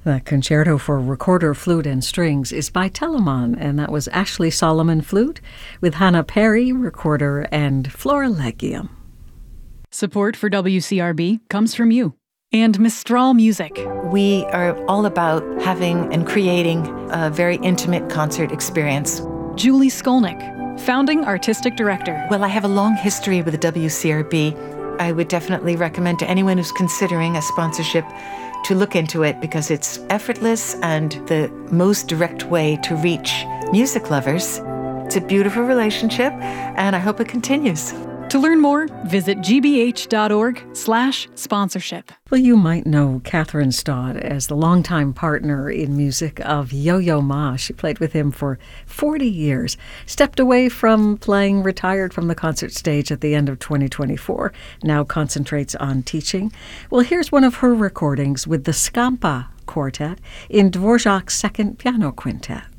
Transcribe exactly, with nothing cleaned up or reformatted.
The concerto for recorder, flute, and strings is by Telemann, and that was Ashley Solomon, flute, with Hannah Perry, recorder, and Florilegium. Support for W C R B comes from you and Mistral Music. We are all about having and creating a very intimate concert experience. Julie Skolnick, founding artistic director. Well, I have a long history with the W C R B. I would definitely recommend to anyone who's considering a sponsorship to look into it because it's effortless and the most direct way to reach music lovers. It's a beautiful relationship, and I hope it continues. To learn more, visit gbh.org slash sponsorship. Well, you might know Catherine Stott as the longtime partner in music of Yo-Yo Ma. She played with him for forty years, stepped away from playing, retired from the concert stage at the end of twenty twenty-four, now concentrates on teaching. Well, here's one of her recordings with the Scampa Quartet in Dvorak's Second Piano Quintet.